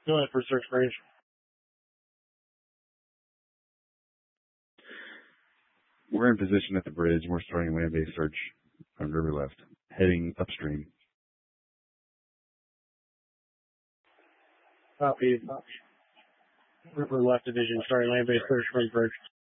Go ahead for search range. We're in position at the bridge. We're starting land-based search on river left, heading upstream. Copy. River left division starting land-based search from bridge.